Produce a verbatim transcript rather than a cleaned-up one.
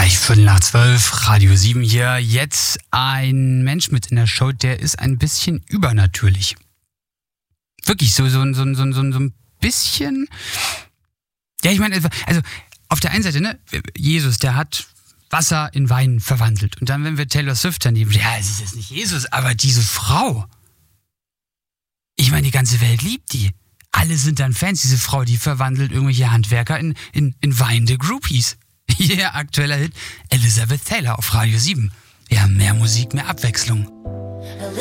Gleich Viertel nach zwölf, Radio sieben hier. Jetzt ein Mensch mit in der Show, der ist ein bisschen übernatürlich. Wirklich so, so, so, so, so, so ein bisschen. Ja, ich meine, also auf der einen Seite, ne, Jesus, der hat Wasser in Wein verwandelt. Und dann, wenn wir Taylor Swift daneben, ja, es ist jetzt nicht Jesus, aber diese Frau. Ich meine, die ganze Welt liebt die. Alle sind dann Fans. Diese Frau, die verwandelt irgendwelche Handwerker in, in, in weinende Groupies. Ihr aktueller Hit, Elizabeth Taylor auf Radio sieben. Wir haben mehr Musik, mehr Abwechslung.